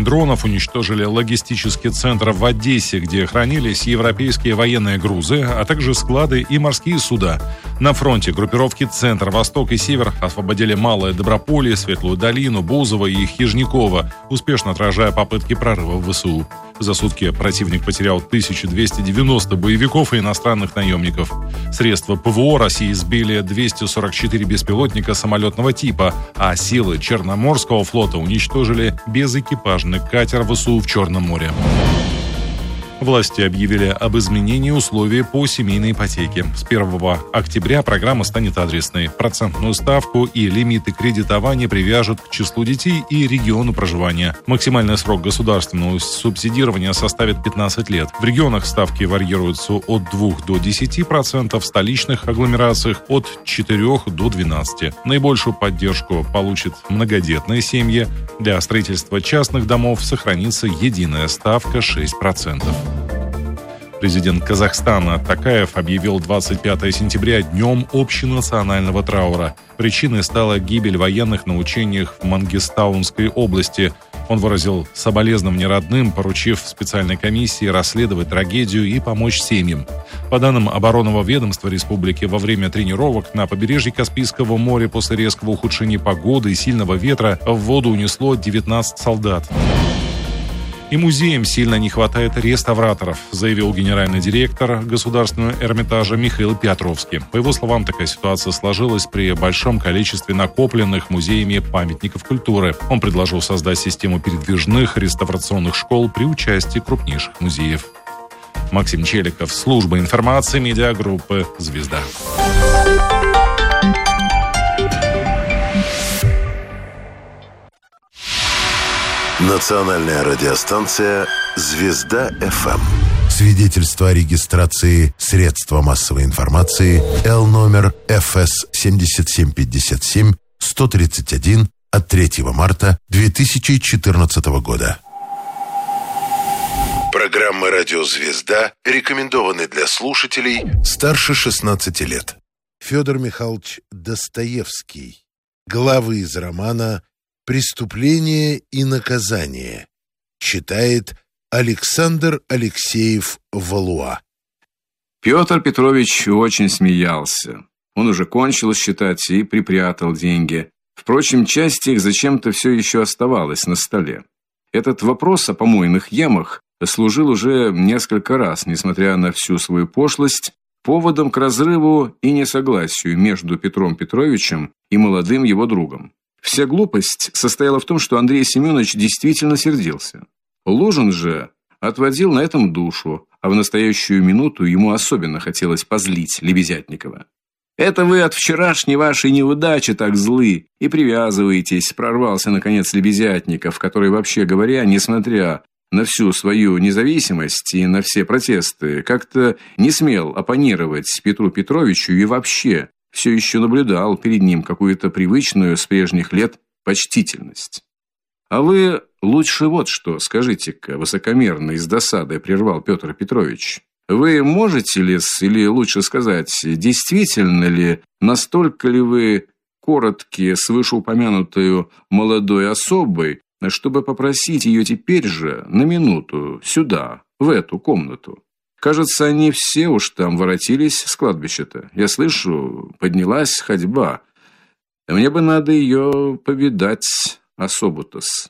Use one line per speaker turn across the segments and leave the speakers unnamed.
дронов уничтожили логистический центр в Одессе, где хранились европейские военные грузы, а также склады и морские суда. На фронте группировки «Центр», «Восток» и «Север» освободили Малое Доброполье, Светлую долину, Бузово и Хижниково, успешно отражая попытки прорыва в ВСУ. За сутки противник потерял 1290 боевиков и иностранных наемников. Средства ПВО России сбили 244 беспилотника самолетного типа, а силы Черноморского флота уничтожили безэкипажный катер ВСУ в Черном море. Власти объявили об изменении условий по семейной ипотеке. С 1 октября программа станет адресной. Процентную ставку и лимиты кредитования привяжут к числу детей и региону проживания. Максимальный срок государственного субсидирования составит 15 лет. В регионах ставки варьируются от 2 до 10%, в столичных агломерациях от 4 до 12%. Наибольшую поддержку получат многодетные семьи. Для строительства частных домов сохранится единая ставка 6%. Президент Казахстана Токаев объявил 25 сентября днем общенационального траура. Причиной стала гибель военных на учениях в Мангистаунской области. Он выразил соболезнования родным, поручив специальной комиссии расследовать трагедию и помочь семьям. По данным оборонного ведомства республики, во время тренировок на побережье Каспийского моря после резкого ухудшения погоды и сильного ветра в воду унесло 19 солдат. И музеям сильно не хватает реставраторов, заявил генеральный директор Государственного Эрмитажа Михаил Петровский. По его словам, такая ситуация сложилась при большом количестве накопленных музеями памятников культуры. Он предложил создать систему передвижных реставрационных школ при участии крупнейших музеев. Максим Челиков, служба информации медиагруппы «Звезда».
Национальная радиостанция «Звезда ФМ».
Свидетельство о регистрации средства массовой информации Л номер ФС 7757 131 от 3 марта 2014 года.
Программа «Радио Звезда» рекомендованы для слушателей старше 16 лет.
Федор Михайлович Достоевский. Главы из романа «Преступление и наказание». Читает Александр Алексеев Валуа.
Петр Петрович очень смеялся. Он уже кончил считать и припрятал деньги. Впрочем, часть их зачем-то все еще оставалась на столе. Этот вопрос о помойных ямах служил уже несколько раз, несмотря на всю свою пошлость, поводом к разрыву и несогласию между Петром Петровичем и молодым его другом. Вся глупость состояла в том, что Андрей Семенович действительно сердился. Лужин же отводил на этом душу, а в настоящую минуту ему особенно хотелось позлить Лебезятникова. «Это вы от вчерашней вашей неудачи так злы и привязываетесь», прорвался наконец Лебезятников, который, вообще говоря, несмотря на всю свою независимость и на все протесты, как-то не смел оппонировать Петру Петровичу и вообще все еще наблюдал перед ним какую-то привычную с прежних лет почтительность. «А вы лучше вот что, скажите-ка», высокомерно и с досадой прервал Петр Петрович. «Вы можете ли, или лучше сказать, действительно ли, настолько ли вы коротки с вышеупомянутую молодой особой, чтобы попросить ее теперь же, на минуту, сюда, в эту комнату? Кажется, они все уж там воротились с кладбища-то. Я слышу, поднялась ходьба. Мне бы надо ее повидать особо-то-с».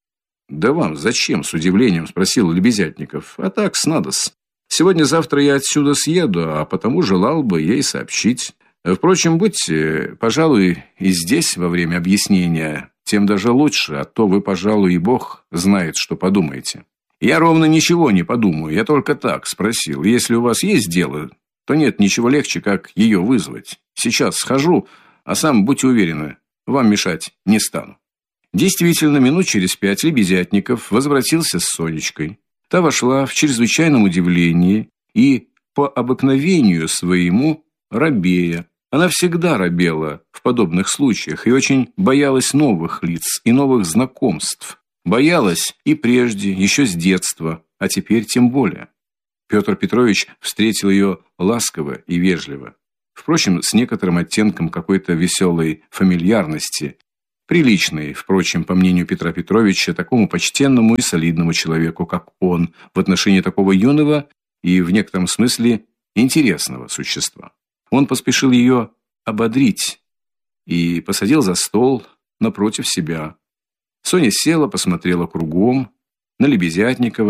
«Да вам зачем?» – с удивлением спросил Лебезятников. «А так, снадо-с. Сегодня-завтра я отсюда съеду, а потому желал бы ей сообщить. Впрочем, будьте, пожалуй, и здесь во время объяснения, тем даже лучше, а то вы, пожалуй, и Бог знает, что подумаете». «Я ровно ничего не подумаю, я только так спросил. Если у вас есть дело, то нет ничего легче, как ее вызвать. Сейчас схожу, а сам, будьте уверены, вам мешать не стану». Действительно, минут через 5 Лебезятников возвратился с Сонечкой. Та вошла в чрезвычайном удивлении и, по обыкновению своему, робея. Она всегда робела в подобных случаях и очень боялась новых лиц и новых знакомств. Боялась и прежде, еще с детства, а теперь тем более. Петр Петрович встретил ее ласково и вежливо. Впрочем, с некоторым оттенком какой-то веселой фамильярности. приличной, впрочем, по мнению Петра Петровича, такому почтенному и солидному человеку, как он, в отношении такого юного и в некотором смысле интересного существа. Он поспешил ее ободрить и посадил за стол напротив себя. Соня села, посмотрела кругом на Лебезятникова,